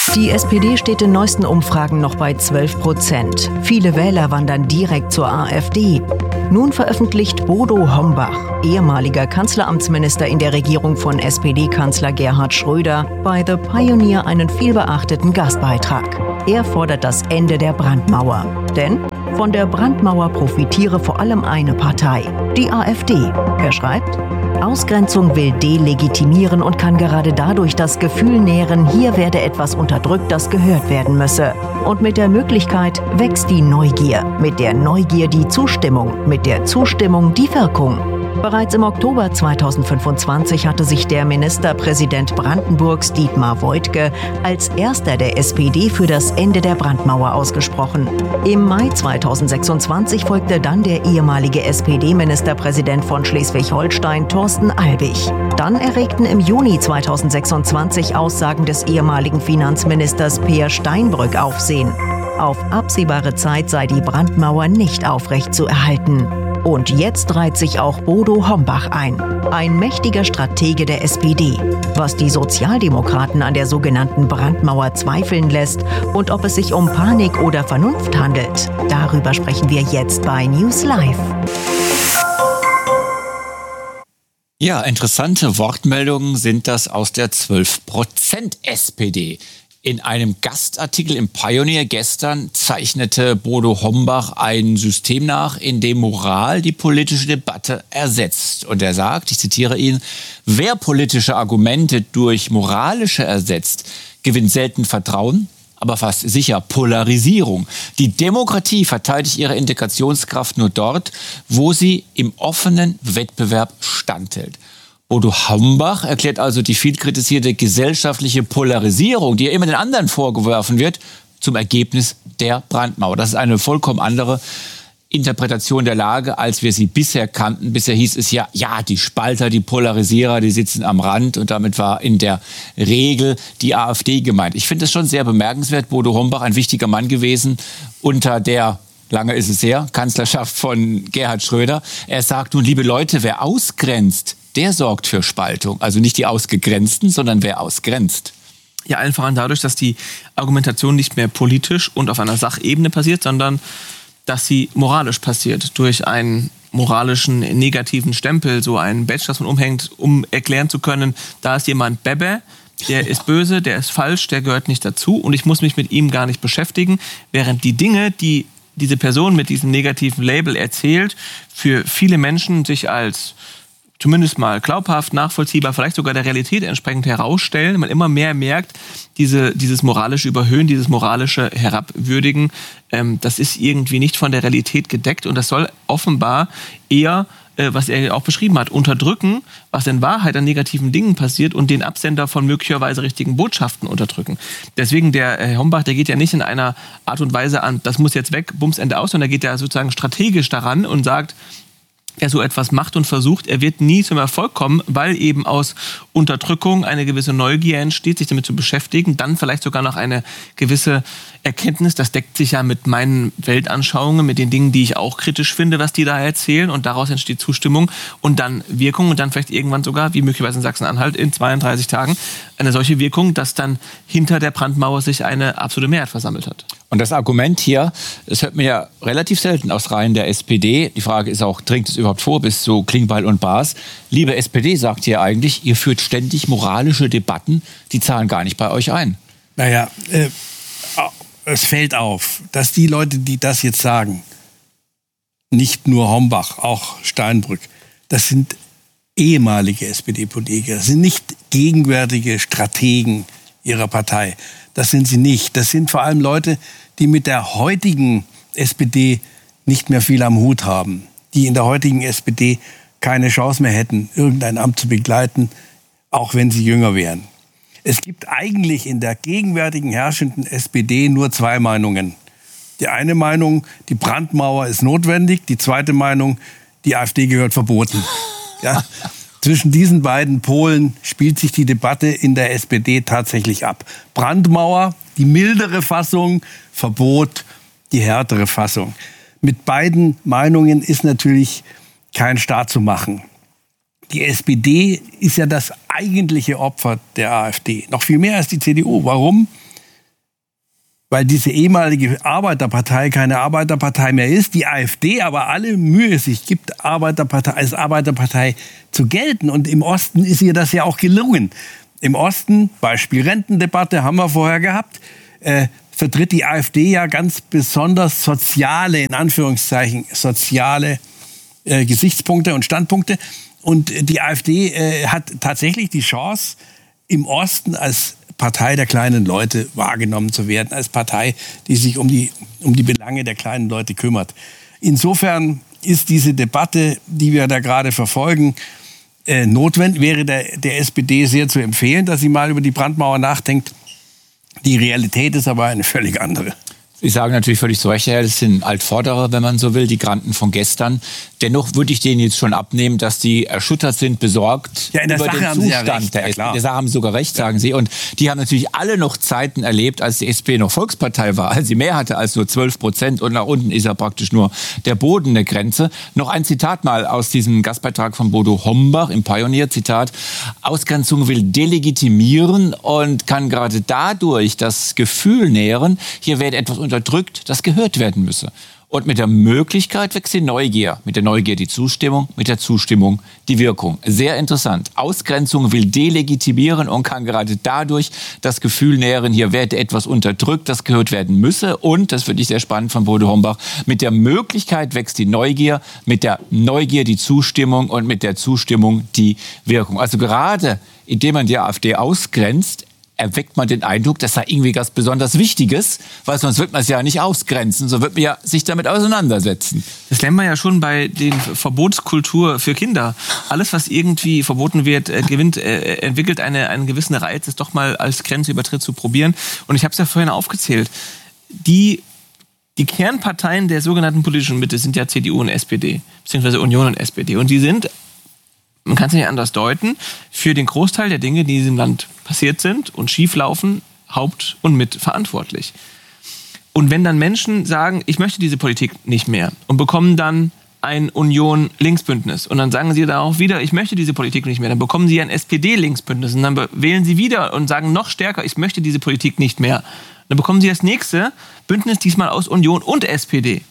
Die S P D steht in neuesten Umfragen noch bei zwölf Prozent. Viele Wähler wandern direkt zur AfD. Nun veröffentlicht Bodo Hombach, ehemaliger Kanzleramtsminister in der Regierung von S P D-Kanzler Gerhard Schröder, bei The Pioneer einen vielbeachteten Gastbeitrag. Er fordert das Ende der Brandmauer. Denn von der Brandmauer profitiere vor allem eine Partei, die AfD. Er schreibt: Ausgrenzung will delegitimieren und kann gerade dadurch das Gefühl nähren, hier werde etwas unterdrückt, das gehört werden müsse. Und mit der Möglichkeit wächst die Neugier, mit der Neugier die Zustimmung, mit der Zustimmung die Wirkung. Bereits im Oktober zweitausendfünfundzwanzig hatte sich der Ministerpräsident Brandenburgs Dietmar Woidke als erster der S P D für das Ende der Brandmauer ausgesprochen. Im Mai zweitausendsechsundzwanzig folgte dann der ehemalige S P D-Ministerpräsident von Schleswig-Holstein Thorsten Albig. Dann erregten im Juni zweitausendsechsundzwanzig Aussagen des ehemaligen Finanzministers Peer Steinbrück Aufsehen. Auf absehbare Zeit sei die Brandmauer nicht aufrecht zu erhalten. Und jetzt reiht sich auch Bodo Hombach ein, ein mächtiger Stratege der S P D. Was die Sozialdemokraten an der sogenannten Brandmauer zweifeln lässt und ob es sich um Panik oder Vernunft handelt, darüber sprechen wir jetzt bei News Live. Ja, interessante Wortmeldungen sind das aus der zwölf Prozent S P D. In einem Gastartikel im Pioneer gestern zeichnete Bodo Hombach ein System nach, in dem Moral die politische Debatte ersetzt. Und er sagt, ich zitiere ihn: Wer politische Argumente durch moralische ersetzt, gewinnt selten Vertrauen, aber fast sicher Polarisierung. Die Demokratie verteidigt ihre Integrationskraft nur dort, wo sie im offenen Wettbewerb standhält. Bodo Hombach erklärt also die viel kritisierte gesellschaftliche Polarisierung, die ja immer den anderen vorgeworfen wird, zum Ergebnis der Brandmauer. Das ist eine vollkommen andere Interpretation der Lage, als wir sie bisher kannten. Bisher hieß es ja, ja, die Spalter, die Polarisierer, die sitzen am Rand, und damit war in der Regel die AfD gemeint. Ich finde es schon sehr bemerkenswert. Bodo Hombach, ein wichtiger Mann gewesen unter der, lange ist es her, Kanzlerschaft von Gerhard Schröder. Er sagt nun, liebe Leute, wer ausgrenzt, der sorgt für Spaltung. Also nicht die Ausgegrenzten, sondern wer ausgrenzt. Ja, allen voran dadurch, dass die Argumentation nicht mehr politisch und auf einer Sachebene passiert, sondern dass sie moralisch passiert. Durch einen moralischen negativen Stempel, so einen Badge, das man umhängt, um erklären zu können, da ist jemand Bebe, der ist böse, der ist falsch, der gehört nicht dazu und ich muss mich mit ihm gar nicht beschäftigen. Während die Dinge, die diese Person mit diesem negativen Label erzählt, für viele Menschen sich als zumindest mal glaubhaft, nachvollziehbar, vielleicht sogar der Realität entsprechend herausstellen. Man immer mehr merkt, diese, dieses moralische Überhöhen, dieses moralische Herabwürdigen, ähm, das ist irgendwie nicht von der Realität gedeckt und das soll offenbar eher, äh, was er auch beschrieben hat, unterdrücken, was in Wahrheit an negativen Dingen passiert und den Absender von möglicherweise richtigen Botschaften unterdrücken. Deswegen der Herr Hombach, der geht ja nicht in einer Art und Weise an, das muss jetzt weg, Bums, Ende aus, sondern der geht ja sozusagen strategisch daran und sagt, wer so etwas macht und versucht, er wird nie zum Erfolg kommen, weil eben aus Unterdrückung eine gewisse Neugier entsteht, sich damit zu beschäftigen, dann vielleicht sogar noch eine gewisse Erkenntnis, das deckt sich ja mit meinen Weltanschauungen, mit den Dingen, die ich auch kritisch finde, was die da erzählen, und daraus entsteht Zustimmung und dann Wirkung und dann vielleicht irgendwann sogar, wie möglicherweise in Sachsen-Anhalt, in zweiunddreißig Tagen eine solche Wirkung, dass dann hinter der Brandmauer sich eine absolute Mehrheit versammelt hat. Und das Argument hier, das hört man ja relativ selten aus Reihen der S P D. Die Frage ist auch, dringt es überhaupt vor bis zu Klingbeil und Baas? Liebe S P D, sagt hier eigentlich, ihr führt ständig moralische Debatten, die zahlen gar nicht bei euch ein. Naja, äh, es fällt auf, dass die Leute, die das jetzt sagen, nicht nur Hombach, auch Steinbrück, das sind ehemalige S P D-Politiker, das sind nicht gegenwärtige Strategen ihrer Partei. Das sind sie nicht. Das sind vor allem Leute, die mit der heutigen S P D nicht mehr viel am Hut haben, die in der heutigen S P D keine Chance mehr hätten, irgendein Amt zu begleiten, auch wenn sie jünger wären. Es gibt eigentlich in der gegenwärtigen herrschenden S P D nur zwei Meinungen. Die eine Meinung, die Brandmauer ist notwendig. Die zweite Meinung, die AfD gehört verboten. Ja, zwischen diesen beiden Polen spielt sich die Debatte in der S P D tatsächlich ab. Brandmauer, die mildere Fassung, Verbot, die härtere Fassung. Mit beiden Meinungen ist natürlich kein Staat zu machen. Die S P D ist ja das eigentliche Opfer der AfD. Noch viel mehr als die C D U. Warum? weil diese ehemalige Arbeiterpartei keine Arbeiterpartei mehr ist, die AfD aber alle Mühe sich gibt, Arbeiterpartei, als Arbeiterpartei zu gelten. Und im Osten ist ihr das ja auch gelungen. Im Osten, Beispiel Rentendebatte, haben wir vorher gehabt, äh, vertritt die AfD ja ganz besonders soziale, in Anführungszeichen, soziale äh, Gesichtspunkte und Standpunkte. Und die AfD äh, hat tatsächlich die Chance, im Osten als Partei der kleinen Leute wahrgenommen zu werden, als Partei, die sich um die, um die Belange der kleinen Leute kümmert. Insofern ist diese Debatte, die wir da gerade verfolgen, äh, notwendig. Wäre der, der S P D sehr zu empfehlen, dass sie mal über die Brandmauer nachdenkt. Die Realität ist aber eine völlig andere. Sie sagen natürlich völlig zu Recht, das sind Altvorderer, wenn man so will, die Granden von gestern. Dennoch würde ich denen jetzt schon abnehmen, dass die erschüttert sind, besorgt ja, in der über Sache den haben Sie ja Zustand recht. der Ja, S P D. klar. In der Sache haben Sie sogar recht, sagen Sie. Und die haben natürlich alle noch Zeiten erlebt, als die S P D noch Volkspartei war, als sie mehr hatte als nur zwölf Prozent. Und nach unten ist ja praktisch nur der Boden der Grenze. Noch ein Zitat mal aus diesem Gastbeitrag von Bodo Hombach im Pioneer, Zitat: Ausgrenzung will delegitimieren und kann gerade dadurch das Gefühl nähren, hier werde etwas unterdrückt, das gehört werden müsse. Und mit der Möglichkeit wächst die Neugier. Mit der Neugier die Zustimmung, mit der Zustimmung die Wirkung. Sehr interessant. Ausgrenzung will delegitimieren und kann gerade dadurch das Gefühl nähren, hier werde etwas unterdrückt, das gehört werden müsse. Und, das finde ich sehr spannend von Bodo Hombach, mit der Möglichkeit wächst die Neugier, mit der Neugier die Zustimmung und mit der Zustimmung die Wirkung. Also gerade indem man die AfD ausgrenzt, erweckt man den Eindruck, das sei irgendwie was besonders Wichtiges, weil sonst wird man es ja nicht ausgrenzen, so wird man ja sich damit auseinandersetzen. Das lernen wir ja schon bei den Verbotskultur für Kinder. Alles, was irgendwie verboten wird, äh, gewinnt, äh, entwickelt eine, einen gewissen Reiz, es doch mal als Grenzübertritt zu probieren. Und ich habe es ja vorhin aufgezählt. Die, die Kernparteien der sogenannten politischen Mitte sind ja C D U und S P D, beziehungsweise Union und S P D. Und die sind, man kann es nicht anders deuten, für den Großteil der Dinge, die in diesem Land passiert sind und schieflaufen, haupt- und mitverantwortlich. Und wenn dann Menschen sagen, ich möchte diese Politik nicht mehr und bekommen dann ein Union-Linksbündnis und dann sagen sie darauf wieder, ich möchte diese Politik nicht mehr, dann bekommen sie ein S P D-Linksbündnis und dann wählen sie wieder und sagen noch stärker, ich möchte diese Politik nicht mehr. Dann bekommen sie das nächste Bündnis, diesmal aus Union und S P D.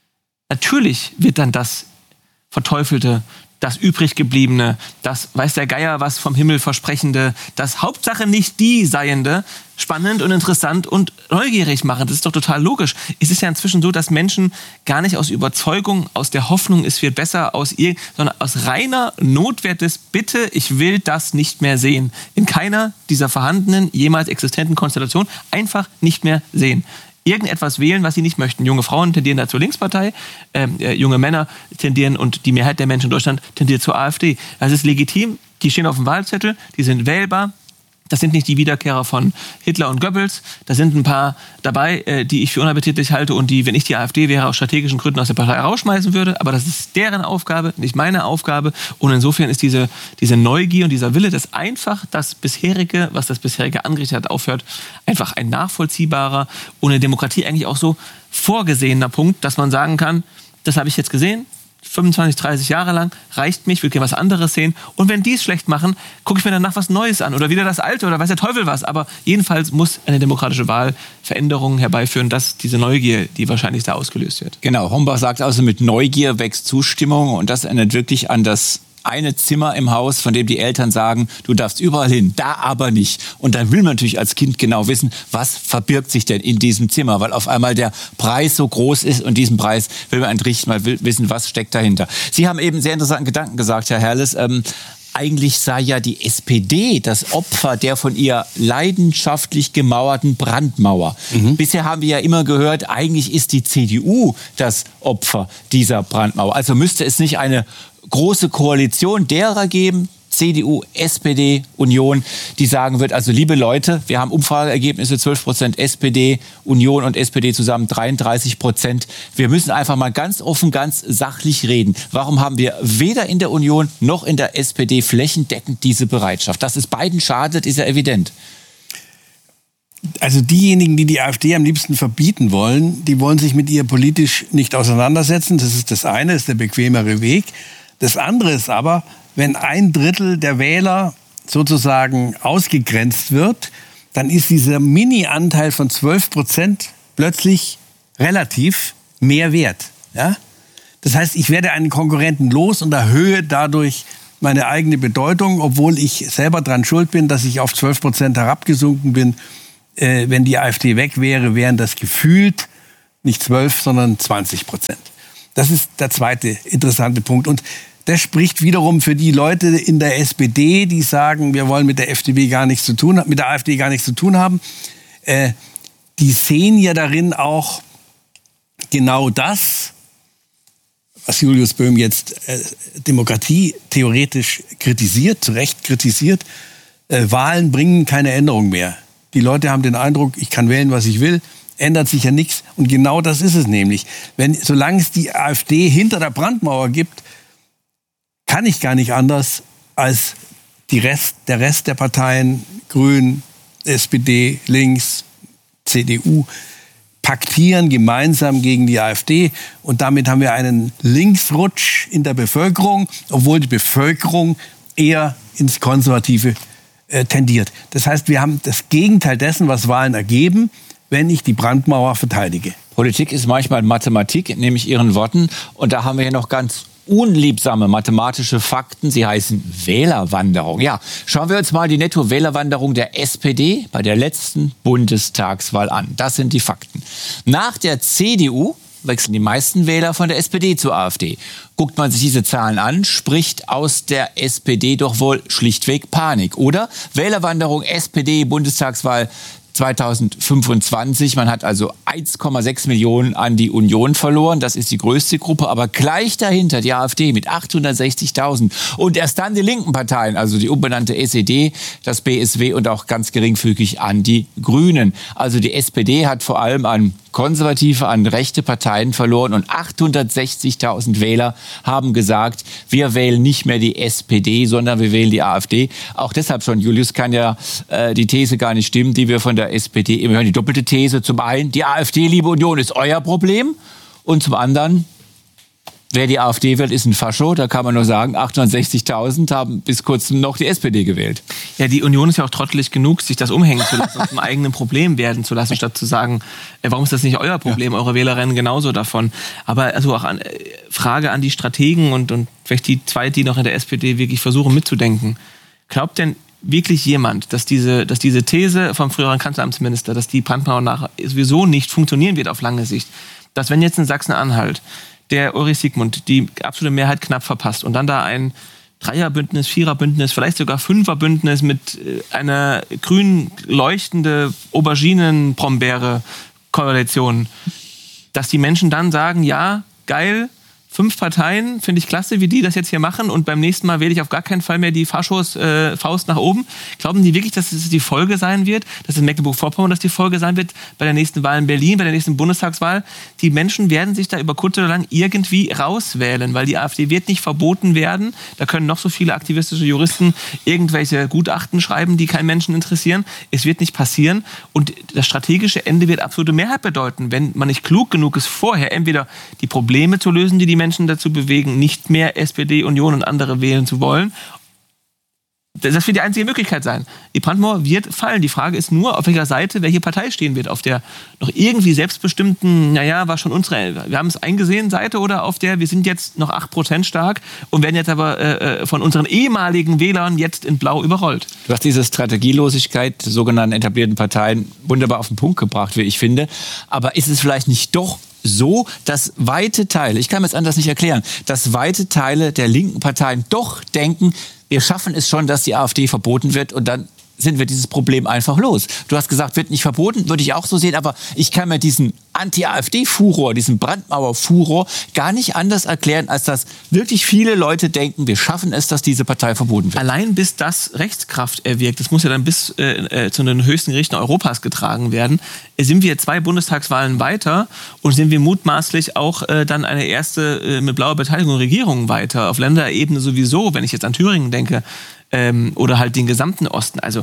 Natürlich wird dann das Verteufelte, das übriggebliebene, das weiß der Geier was vom Himmel versprechende, das Hauptsache nicht die Seiende, spannend und interessant und neugierig machen. Das ist doch total logisch. Es ist ja inzwischen so, dass Menschen gar nicht aus Überzeugung, aus der Hoffnung, es wird besser, aus ihr, sondern aus reiner Notwehr des Bitte, ich will das nicht mehr sehen. In keiner dieser vorhandenen, jemals existenten Konstellationen einfach nicht mehr sehen. Irgendetwas wählen, was sie nicht möchten. Junge Frauen tendieren da zur Linkspartei, äh, junge Männer tendieren und die Mehrheit der Menschen in Deutschland tendiert zur AfD. Das ist legitim, die stehen auf dem Wahlzettel, die sind wählbar. Das sind nicht die Wiederkehrer von Hitler und Goebbels. Da sind ein paar dabei, äh, die ich für unappetitlich halte und die, wenn ich die AfD wäre, aus strategischen Gründen aus der Partei rausschmeißen würde. Aber das ist deren Aufgabe, nicht meine Aufgabe. Und insofern ist diese, diese Neugier und dieser Wille, dass einfach das bisherige, was das bisherige angerichtet hat, aufhört, einfach ein nachvollziehbarer und eine Demokratie eigentlich auch so vorgesehener Punkt, dass man sagen kann, das habe ich jetzt gesehen, fünfundzwanzig, dreißig Jahre lang, reicht mich, will gerne was anderes sehen. Und wenn die es schlecht machen, gucke ich mir danach was Neues an oder wieder das Alte oder weiß der Teufel was. Aber jedenfalls muss eine demokratische Wahl Veränderungen herbeiführen, dass diese Neugier, die wahrscheinlich da ausgelöst wird. Genau, Hombach sagt also, mit Neugier wächst Zustimmung und das erinnert wirklich an das eine Zimmer im Haus, von dem die Eltern sagen, du darfst überall hin, da aber nicht. Und dann will man natürlich als Kind genau wissen, was verbirgt sich denn in diesem Zimmer, weil auf einmal der Preis so groß ist und diesen Preis will man entrichten, man will wissen, was steckt dahinter. Sie haben eben einen sehr interessanten Gedanken gesagt, Herr Herles. Ähm, eigentlich sei ja die S P D das Opfer der von ihr leidenschaftlich gemauerten Brandmauer. Mhm. Bisher haben wir ja immer gehört, eigentlich ist die C D U das Opfer dieser Brandmauer. Also müsste es nicht eine große Koalition derer geben, C D U, S P D, Union, die sagen wird, also liebe Leute, wir haben Umfrageergebnisse, zwölf Prozent S P D, Union und S P D zusammen dreiunddreißig Prozent. Wir müssen einfach mal ganz offen, ganz sachlich reden. Warum haben wir weder in der Union noch in der S P D flächendeckend diese Bereitschaft? Dass es beiden schadet, ist ja evident. Also diejenigen, die die AfD am liebsten verbieten wollen, die wollen sich mit ihr politisch nicht auseinandersetzen. Das ist das eine, das ist der bequemere Weg. Das andere ist aber, wenn ein Drittel der Wähler sozusagen ausgegrenzt wird, dann ist dieser Mini-Anteil von zwölf Prozent plötzlich relativ mehr wert. Ja? Das heißt, ich werde einen Konkurrenten los und erhöhe dadurch meine eigene Bedeutung, obwohl ich selber dran schuld bin, dass ich auf zwölf Prozent herabgesunken bin. Äh, wenn die AfD weg wäre, wären das gefühlt nicht zwölf, sondern zwanzig Prozent. Das ist der zweite interessante Punkt. Und das spricht wiederum für die Leute in der S P D, die sagen, wir wollen mit der F D P gar nichts zu tun, mit der AfD gar nichts zu tun haben. Äh, die sehen ja darin auch genau das, was Julius Böhm jetzt äh, Demokratie theoretisch kritisiert, zu Recht kritisiert. Äh, Wahlen bringen keine Änderung mehr. Die Leute haben den Eindruck, ich kann wählen, was ich will, ändert sich ja nichts. Und genau das ist es nämlich. Wenn, solange es die AfD hinter der Brandmauer gibt, kann ich gar nicht anders als die Rest, der Rest der Parteien, Grünen, S P D, Links, C D U, paktieren gemeinsam gegen die AfD. Und damit haben wir einen Linksrutsch in der Bevölkerung, obwohl die Bevölkerung eher ins Konservative äh, tendiert. Das heißt, wir haben das Gegenteil dessen, was Wahlen ergeben, wenn ich die Brandmauer verteidige. Politik ist manchmal Mathematik, nehme ich Ihren Worten. Und da haben wir hier noch ganz unliebsame mathematische Fakten. Sie heißen Wählerwanderung. Ja, schauen wir uns mal die Netto-Wählerwanderung der S P D bei der letzten Bundestagswahl an. Das sind die Fakten. Nach der C D U wechseln die meisten Wähler von der S P D zur AfD. Guckt man sich diese Zahlen an, spricht aus der S P D doch wohl schlichtweg Panik. Oder Wählerwanderung S P D Bundestagswahl zweitausendfünfundzwanzig. Man hat also eins Komma sechs Millionen an die Union verloren. Das ist die größte Gruppe. Aber gleich dahinter die AfD mit achthundertsechzigtausend. Und erst dann die linken Parteien, also die umbenannte S E D, das B S W und auch ganz geringfügig an die Grünen. Also die S P D hat vor allem an konservative, an rechte Parteien verloren. Und achthundertsechzigtausend Wähler haben gesagt, wir wählen nicht mehr die S P D, sondern wir wählen die AfD. Auch deshalb schon, Julius, kann ja äh, die These gar nicht stimmen, die wir von der S P D immer hören. Die doppelte These. Zum einen, die AfD, liebe Union, ist euer Problem. Und zum anderen, wer die AfD wählt, ist ein Fascho. Da kann man nur sagen, achthundertsechzigtausend haben bis kurzem noch die S P D gewählt. Ja, die Union ist ja auch trottelig genug, sich das umhängen zu lassen und zum eigenen Problem werden zu lassen, statt zu sagen, äh, warum ist das nicht euer Problem? Ja. Eure Wähler rennen genauso davon. Aber also auch an, äh, Frage an die Strategen und, und vielleicht die zwei, die noch in der S P D wirklich versuchen mitzudenken. Glaubt denn wirklich jemand, dass diese, dass diese These vom früheren Kanzleramtsminister, dass die Brandmauer nachher sowieso nicht funktionieren wird auf lange Sicht, dass wenn jetzt in Sachsen-Anhalt der Ulrich Siegmund die absolute Mehrheit knapp verpasst und dann da ein Dreierbündnis, Viererbündnis, vielleicht sogar Fünferbündnis mit einer grün leuchtende Auberginen-Brombeere-Koalition, dass die Menschen dann sagen, ja, geil, fünf Parteien, finde ich klasse, wie die das jetzt hier machen und beim nächsten Mal wähle ich auf gar keinen Fall mehr die Faschos äh, Faust nach oben. Glauben die wirklich, dass es die Folge sein wird, dass in Mecklenburg-Vorpommern das die Folge sein wird, bei der nächsten Wahl in Berlin, bei der nächsten Bundestagswahl? Die Menschen werden sich da über kurz oder lang irgendwie rauswählen, weil die AfD wird nicht verboten werden. Da können noch so viele aktivistische Juristen irgendwelche Gutachten schreiben, die keinen Menschen interessieren. Es wird nicht passieren und das strategische Ende wird absolute Mehrheit bedeuten, wenn man nicht klug genug ist, vorher entweder die Probleme zu lösen, die die Menschen dazu bewegen, nicht mehr S P D, Union und andere wählen zu wollen. Das wird die einzige Möglichkeit sein. Die Brandmauer wird fallen. Die Frage ist nur, auf welcher Seite welche Partei stehen wird. Auf der noch irgendwie selbstbestimmten, naja, war schon unsere, wir haben es eingesehen, Seite oder auf der, wir sind jetzt noch acht Prozent stark und werden jetzt aber äh, von unseren ehemaligen Wählern jetzt in Blau überrollt. Du hast diese Strategielosigkeit der sogenannten etablierten Parteien wunderbar auf den Punkt gebracht, wie ich finde. Aber ist es vielleicht nicht doch so, dass weite Teile, ich kann mir es anders nicht erklären, dass weite Teile der linken Parteien doch denken, wir schaffen es schon, dass die AfD verboten wird und dann sind wir dieses Problem einfach los. Du hast gesagt, wird nicht verboten, würde ich auch so sehen, aber ich kann mir diesen Anti-AfD-Furor, diesen Brandmauer-Furor gar nicht anders erklären, als dass wirklich viele Leute denken, wir schaffen es, dass diese Partei verboten wird. Allein bis das Rechtskraft erwirkt, das muss ja dann bis äh, äh, zu den höchsten Gerichten Europas getragen werden, sind wir zwei Bundestagswahlen weiter und sind wir mutmaßlich auch äh, dann eine erste äh, mit blauer Beteiligung Regierung weiter. Auf Länderebene sowieso, wenn ich jetzt an Thüringen denke, ähm, oder halt den gesamten Osten. Also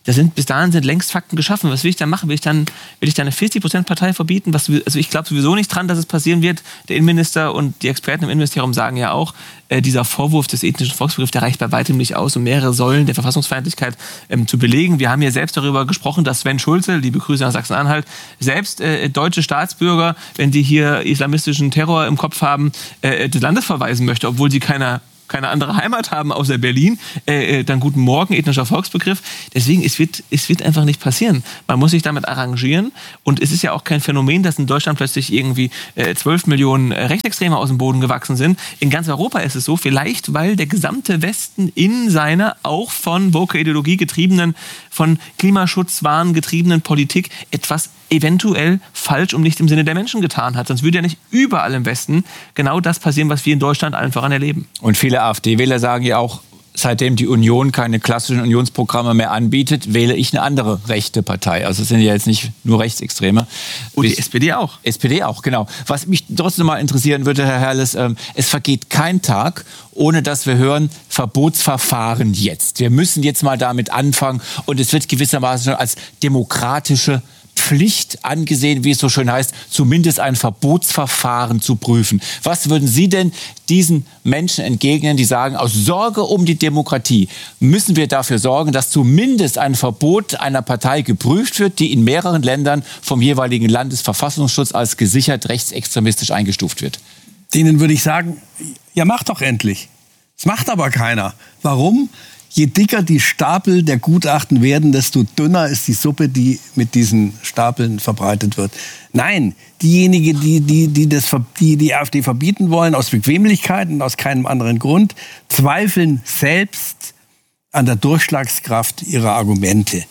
Da sind, bis dahin sind längst Fakten geschaffen. Was will ich dann machen? Will ich dann, will ich dann eine vierzig Prozent Partei verbieten? Was, also ich glaube sowieso nicht dran, dass es passieren wird. Der Innenminister und die Experten im Innenministerium sagen ja auch, äh, dieser Vorwurf des ethnischen Volksbegriffs, der reicht bei weitem nicht aus, um mehrere Säulen der Verfassungsfeindlichkeit ähm, zu belegen. Wir haben ja selbst darüber gesprochen, dass Sven Schulze, liebe Grüße nach Sachsen-Anhalt, selbst äh, deutsche Staatsbürger, wenn die hier islamistischen Terror im Kopf haben, äh, des Landes verweisen möchte, obwohl sie keiner keine andere Heimat haben außer Berlin, äh, dann guten Morgen, ethnischer Volksbegriff. Deswegen, es wird, es wird einfach nicht passieren. Man muss sich damit arrangieren und es ist ja auch kein Phänomen, dass in Deutschland plötzlich irgendwie äh, zwölf Millionen äh, Rechtsextreme aus dem Boden gewachsen sind. In ganz Europa ist es so, vielleicht weil der gesamte Westen in seiner auch von Woke-Ideologie getriebenen, von Klimaschutzwahn getriebenen Politik etwas eventuell falsch und nicht im Sinne der Menschen getan hat. Sonst würde ja nicht überall im Westen genau das passieren, was wir in Deutschland allen voran erleben. Und viele AfD-Wähler sagen ja auch, seitdem die Union keine klassischen Unionsprogramme mehr anbietet, wähle ich eine andere rechte Partei. Also es sind ja jetzt nicht nur Rechtsextreme. Und die S P D auch. S P D auch, genau. Was mich trotzdem mal interessieren würde, Herr Herles, ähm, es vergeht kein Tag, ohne dass wir hören, Verbotsverfahren jetzt. Wir müssen jetzt mal damit anfangen und es wird gewissermaßen schon als demokratische Pflicht angesehen, wie es so schön heißt, zumindest ein Verbotsverfahren zu prüfen. Was würden Sie denn diesen Menschen entgegnen, die sagen, aus Sorge um die Demokratie müssen wir dafür sorgen, dass zumindest ein Verbot einer Partei geprüft wird, die in mehreren Ländern vom jeweiligen Landesverfassungsschutz als gesichert rechtsextremistisch eingestuft wird? Denen würde ich sagen, ja, mach doch endlich. Das macht aber keiner. Warum? Je dicker die Stapel der Gutachten werden, desto dünner ist die Suppe, die mit diesen Stapeln verbreitet wird. Nein, diejenigen, die die, die, das, die die AfD verbieten wollen, aus Bequemlichkeit und aus keinem anderen Grund, zweifeln selbst an der Durchschlagskraft ihrer Argumente.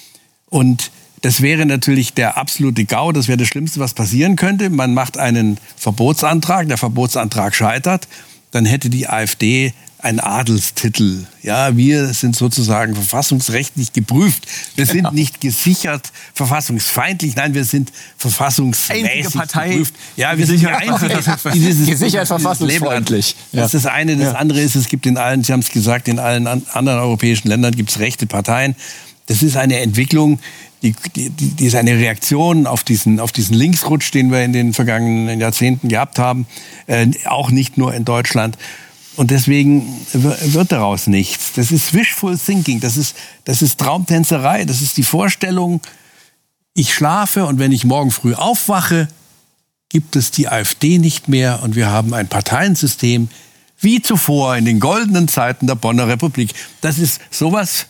Und das wäre natürlich der absolute GAU, das wäre das Schlimmste, was passieren könnte. Man macht einen Verbotsantrag, der Verbotsantrag scheitert, dann hätte die AfD ein Adelstitel. Ja, wir sind sozusagen verfassungsrechtlich geprüft. Wir sind ja. nicht gesichert verfassungsfeindlich. Nein, wir sind verfassungsmäßig Partei geprüft. Ja, wir sind die einzige, die dieses gesichert verfassungsfreundlich. Ja. Das ist das eine. Das ja. andere ist, es gibt in allen, Sie haben es gesagt, in allen anderen europäischen Ländern gibt es rechte Parteien. Das ist eine Entwicklung, die, die, die ist eine Reaktion auf diesen, auf diesen Linksrutsch, den wir in den vergangenen Jahrzehnten gehabt haben. Äh, auch nicht nur in Deutschland. Und deswegen wird daraus nichts. Das ist wishful thinking, das ist, das ist Traumtänzerei, das ist die Vorstellung, ich schlafe und wenn ich morgen früh aufwache, gibt es die AfD nicht mehr und wir haben ein Parteiensystem wie zuvor in den goldenen Zeiten der Bonner Republik. Das ist sowas,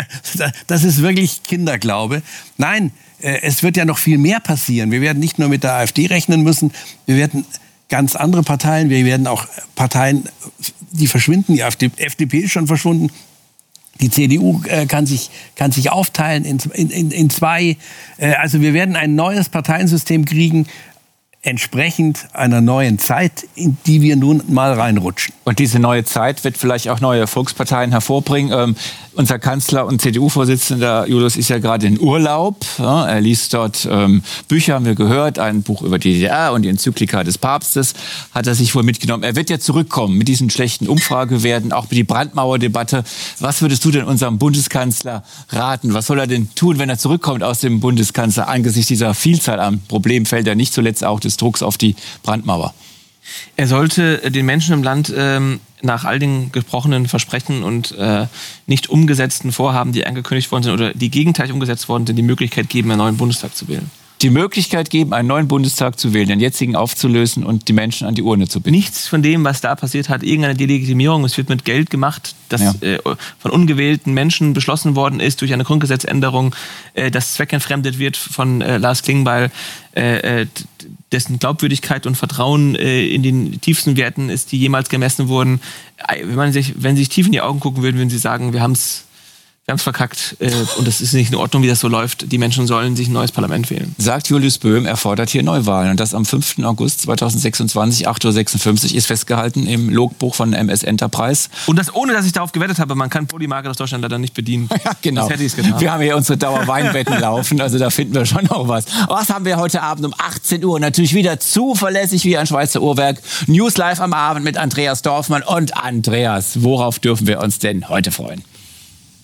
das ist wirklich Kinderglaube. Nein, es wird ja noch viel mehr passieren. Wir werden nicht nur mit der AfD rechnen müssen, wir werden ganz andere Parteien, wir werden auch Parteien, die verschwinden, die F D P ist schon verschwunden, die C D U äh, kann, sich, kann sich aufteilen in, in, in zwei, äh, also wir werden ein neues Parteiensystem kriegen, entsprechend einer neuen Zeit, in die wir nun mal reinrutschen. Und diese neue Zeit wird vielleicht auch neue Volksparteien hervorbringen. Ähm, unser Kanzler und C D U-Vorsitzender Julius ist ja gerade in Urlaub. Ja, er liest dort ähm, Bücher, haben wir gehört, ein Buch über die D D R und die Enzyklika des Papstes hat er sich wohl mitgenommen. Er wird ja zurückkommen mit diesen schlechten Umfragewerten, auch mit die Brandmauerdebatte. Was würdest du denn unserem Bundeskanzler raten? Was soll er denn tun, wenn er zurückkommt aus dem Bundeskanzler angesichts dieser Vielzahl an Problemfeldern, nicht zuletzt auch des Drucks auf die Brandmauer? Er sollte den Menschen im Land ähm, nach all den gesprochenen Versprechen und äh, nicht umgesetzten Vorhaben, die angekündigt worden sind oder die gegenteilig umgesetzt worden sind, die Möglichkeit geben, einen neuen Bundestag zu wählen. Die Möglichkeit geben, einen neuen Bundestag zu wählen, den jetzigen aufzulösen und die Menschen an die Urne zu binden. Nichts von dem, was da passiert hat, irgendeine Delegitimierung. Es wird mit Geld gemacht, das ja. äh, von ungewählten Menschen beschlossen worden ist durch eine Grundgesetzänderung, äh, das zweckentfremdet wird von äh, Lars Klingbeil, äh, dessen Glaubwürdigkeit und Vertrauen äh, in den tiefsten Werten ist, die jemals gemessen wurden. Wenn man sich, wenn Sie sich tief in die Augen gucken würden, würden Sie sagen, wir haben es Wir haben es verkackt äh, und es ist nicht in Ordnung, wie das so läuft. Die Menschen sollen sich ein neues Parlament wählen. Sagt Julius Böhm, er fordert hier Neuwahlen. Und das am fünften August zweitausendsechsundzwanzig, acht Uhr sechsundfünfzig, ist festgehalten im Logbuch von M S Enterprise. Und das ohne, dass ich darauf gewettet habe. Man kann Polymarket aus Deutschland leider nicht bedienen. Ja, genau. Das hätte ich's getan. Wir haben hier unsere Dauerweinwetten laufen, also da finden wir schon noch was. Was haben wir heute Abend um achtzehn Uhr? Natürlich wieder zuverlässig wie ein Schweizer Uhrwerk. News Live am Abend mit Andreas Dorfmann. Und Andreas, worauf dürfen wir uns denn heute freuen?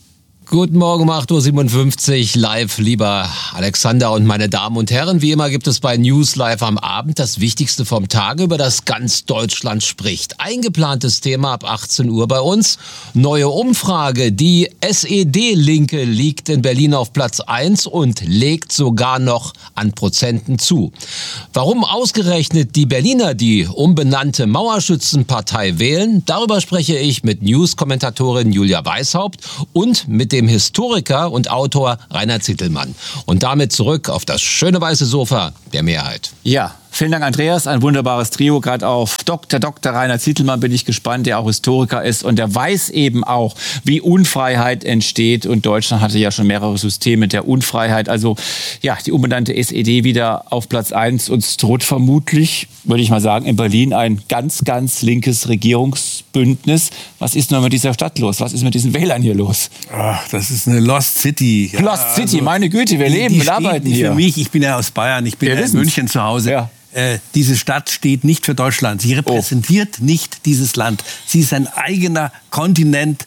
Guten Morgen um acht Uhr siebenundfünfzig, live, lieber Alexander und meine Damen und Herren. Wie immer gibt es bei News Live am Abend das Wichtigste vom Tage, über das ganz Deutschland spricht. Eingeplantes Thema ab achtzehn Uhr bei uns. Neue Umfrage. Die S E D-Linke liegt in Berlin auf Platz eins und legt sogar noch an Prozenten zu. Warum ausgerechnet die Berliner die umbenannte Mauerschützenpartei wählen, darüber spreche ich mit News-Kommentatorin Julia Weishaupt und mit dem dem Historiker und Autor Rainer Zittelmann. Und damit zurück auf das schöne weiße Sofa der Mehrheit. Ja, vielen Dank, Andreas. Ein wunderbares Trio. Gerade auf Doktor Doktor Rainer Zittelmann bin ich gespannt, der auch Historiker ist. Und der weiß eben auch, wie Unfreiheit entsteht. Und Deutschland hatte ja schon mehrere Systeme der Unfreiheit. Also ja, die umbenannte S E D wieder auf Platz eins. Uns droht vermutlich, würde ich mal sagen, in Berlin ein ganz, ganz linkes Regierungsbündnis. Was ist nur mit dieser Stadt los? Was ist mit diesen Wählern hier los? Ach, das ist eine Lost City. Ja, Lost City, also, meine Güte, wir leben und arbeiten hier. Für mich, ich bin ja aus Bayern, ich bin ja in München zu Hause. Ja. Äh, diese Stadt steht nicht für Deutschland. Sie repräsentiert oh. nicht dieses Land. Sie ist ein eigener Kontinent.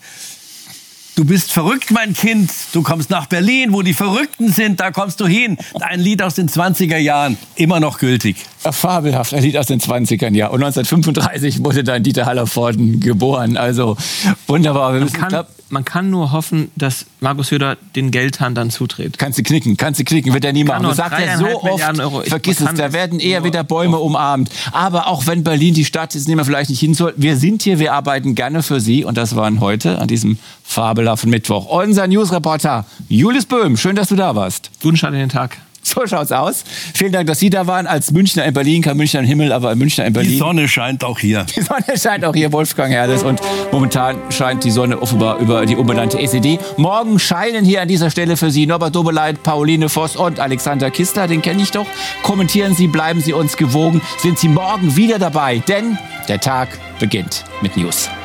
Du bist verrückt, mein Kind. Du kommst nach Berlin, wo die Verrückten sind. Da kommst du hin. Ein Lied aus den zwanziger Jahren. Immer noch gültig. Fabelhaft, ein Lied aus den zwanzigern, ja. Und neunzehnhundertfünfunddreißig wurde dann Dieter Hallervorden geboren. Also wunderbar. Man kann, man kann nur hoffen, dass Markus Söder den Geldhahn dann zutritt. Kannst du knicken, kannst du knicken, wird er nie machen. Das sagt er so oft, Euro. Vergiss es, da werden eher wieder Bäume umarmt. Aber auch wenn Berlin die Stadt ist, in der man vielleicht nicht hin soll, wir sind hier, wir arbeiten gerne für Sie. Und das waren heute an diesem fabelhaften Mittwoch unser Newsreporter Julius Böhm. Schön, dass du da warst. Guten Start in den Tag. So schaut's aus. Vielen Dank, dass Sie da waren. Als Münchner in Berlin, kein Münchner im Himmel, aber ein Münchner in Berlin. Die Sonne scheint auch hier. Die Sonne scheint auch hier, Wolfgang Herrles. Und momentan scheint die Sonne offenbar über die umbenannte S E D. Morgen scheinen hier an dieser Stelle für Sie Norbert Dobeleit, Pauline Voss und Alexander Kistler. Den kenne ich doch. Kommentieren Sie, bleiben Sie uns gewogen. Sind Sie morgen wieder dabei, denn der Tag beginnt mit News.